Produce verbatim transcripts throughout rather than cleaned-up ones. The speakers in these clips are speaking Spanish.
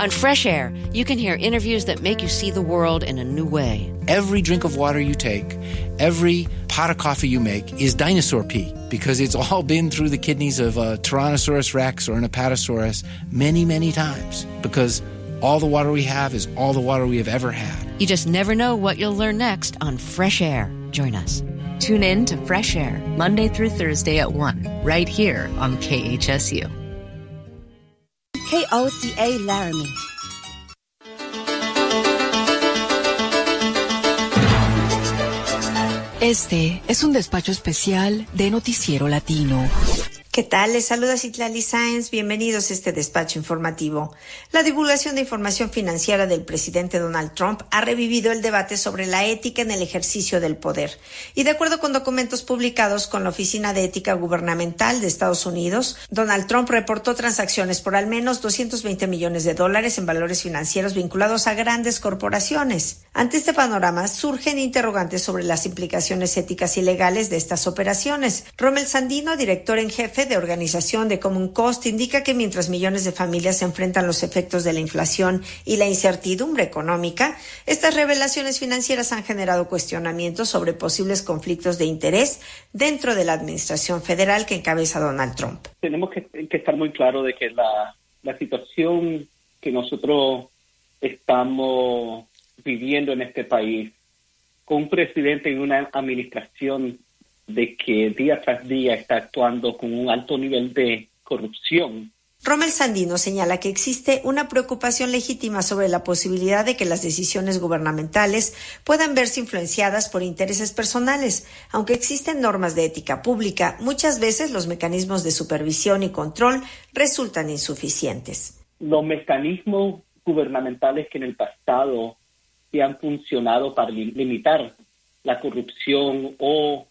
On Fresh Air, you can hear interviews that make you see the world in a new way. Every drink of water you take, every pot of coffee you make is dinosaur pee because it's all been through the kidneys of a Tyrannosaurus rex or an Apatosaurus many, many times because all the water we have is all the water we have ever had. You just never know what you'll learn next on Fresh Air. Join us. Tune in to Fresh Air, Monday through Thursday at one, right here on K H S U. K O C A Laramie. Este es un despacho especial de Noticiero Latino. ¿Qué tal? Les saluda Citlali Sáenz. Bienvenidos a este despacho informativo. La divulgación de información financiera del presidente Donald Trump ha revivido el debate sobre la ética en el ejercicio del poder. Y de acuerdo con documentos publicados con la Oficina de Ética Gubernamental de Estados Unidos, Donald Trump reportó transacciones por al menos doscientos veinte millones de dólares en valores financieros vinculados a grandes corporaciones. Ante este panorama, surgen interrogantes sobre las implicaciones éticas y legales de estas operaciones. Rommel Sandino, director en jefe de organización de Common Cost, indica que mientras millones de familias se enfrentan los efectos de la inflación y la incertidumbre económica, estas revelaciones financieras han generado cuestionamientos sobre posibles conflictos de interés dentro de la administración federal que encabeza Donald Trump. Tenemos que, que estar muy claros de que la, la situación que nosotros estamos viviendo en este país, con un presidente y una administración de que día tras día está actuando con un alto nivel de corrupción. Rommel Sandino señala que existe una preocupación legítima sobre la posibilidad de que las decisiones gubernamentales puedan verse influenciadas por intereses personales. Aunque existen normas de ética pública, muchas veces los mecanismos de supervisión y control resultan insuficientes. Los mecanismos gubernamentales que en el pasado se han funcionado para limitar la corrupción o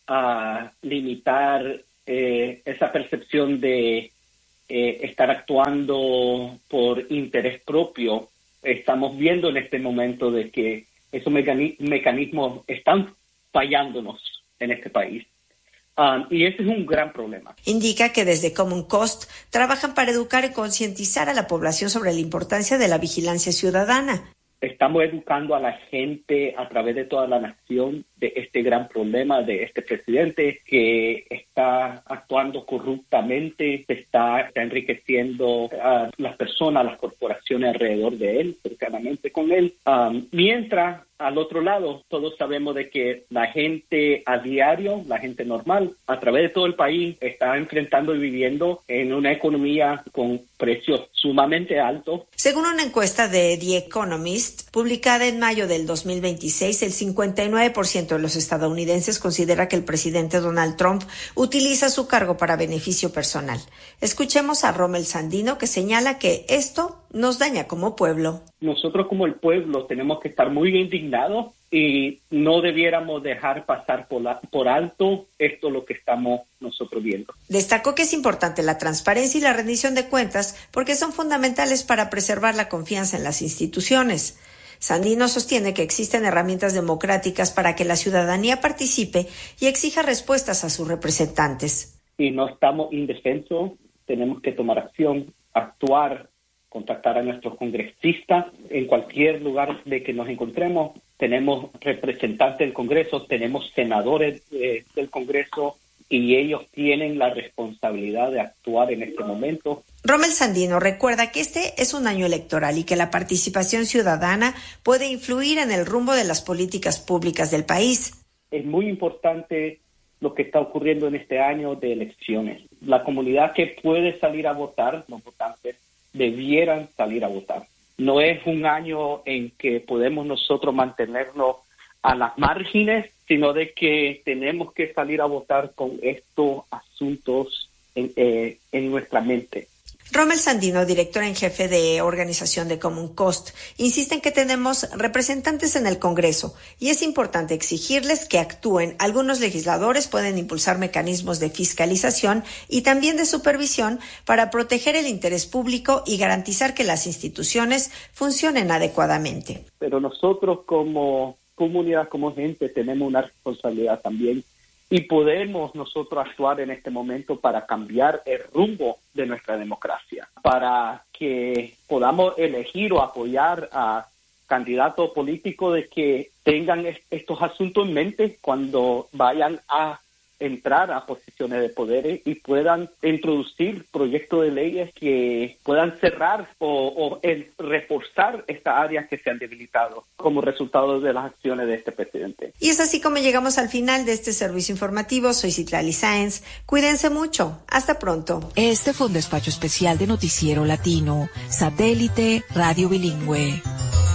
a limitar eh, esa percepción de eh, estar actuando por interés propio. Estamos viendo en este momento de que esos mecani- mecanismos están fallándonos en este país. Um, y ese es un gran problema. Indica que desde Common Cost trabajan para educar y concientizar a la población sobre la importancia de la vigilancia ciudadana. Estamos educando a la gente a través de toda la nación de este gran problema de este presidente que está actuando corruptamente, se está, está enriqueciendo a las personas, las corporaciones alrededor de él, cercanamente con él. Um, mientras, al otro lado, todos sabemos de que la gente a diario, la gente normal, a través de todo el país, está enfrentando y viviendo en una economía con precios sumamente altos. Según una encuesta de The Economist, publicada en mayo del dos mil veintiséis, el cincuenta y nueve por ciento de los estadounidenses considera que el presidente Donald Trump utiliza su cargo para beneficio personal. Escuchemos a Rommel Sandino, que señala que esto nos daña como pueblo. Nosotros como el pueblo tenemos que estar muy indignados y no debiéramos dejar pasar por, la, por alto esto lo que estamos nosotros viendo. Destacó que es importante la transparencia y la rendición de cuentas porque son fundamentales para preservar la confianza en las instituciones. Sandino sostiene que existen herramientas democráticas para que la ciudadanía participe y exija respuestas a sus representantes. Si no estamos indefensos, tenemos que tomar acción, actuar, contactar a nuestros congresistas en cualquier lugar de que nos encontremos. Tenemos representantes del Congreso, tenemos senadores eh, del Congreso y ellos tienen la responsabilidad de actuar en este momento. Rommel Sandino recuerda que este es un año electoral y que la participación ciudadana puede influir en el rumbo de las políticas públicas del país. Es muy importante lo que está ocurriendo en este año de elecciones. La comunidad que puede salir a votar, los votantes, debieran salir a votar. No es un año en que podemos nosotros mantenernos a las márgenes, sino de que tenemos que salir a votar con estos asuntos en, eh, en nuestra mente. Rommel Sandino, director en jefe de organización de Common Cost, insiste en que tenemos representantes en el Congreso y es importante exigirles que actúen. Algunos legisladores pueden impulsar mecanismos de fiscalización y también de supervisión para proteger el interés público y garantizar que las instituciones funcionen adecuadamente. Pero nosotros como comunidad, como gente, tenemos una responsabilidad también y podemos nosotros actuar en este momento para cambiar el rumbo de nuestra democracia, para que podamos elegir o apoyar a candidatos políticos de que tengan estos asuntos en mente cuando vayan a entrar a posiciones de poder y puedan introducir proyectos de leyes que puedan cerrar o, o el, reforzar estas áreas que se han debilitado como resultado de las acciones de este presidente. Y es así como llegamos al final de este servicio informativo. Soy Citlali Sáenz. Cuídense mucho. Hasta pronto. Este fue un despacho especial de Noticiero Latino, Satélite Radio Bilingüe.